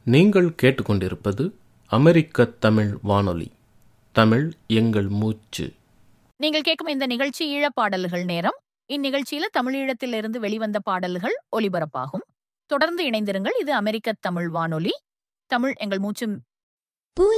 நீங்கள் கேட்டுக்கொண்டிருப்பது அமெரிக்க தமிழ் வானொலி. தமிழ் எங்கள் மூச்சு. நீங்கள் கேட்கும் இந்த நிகழ்ச்சி ஈழப்பாடல்கள் நேரம். இந்நிகழ்ச்சியில தமிழீழத்திலிருந்து வெளிவந்த பாடல்கள் ஒலிபரப்பாகும். தொடர்ந்து இணைந்திருங்கள். இது அமெரிக்க தமிழ் வானொலி. தமிழ் எங்கள் மூச்சு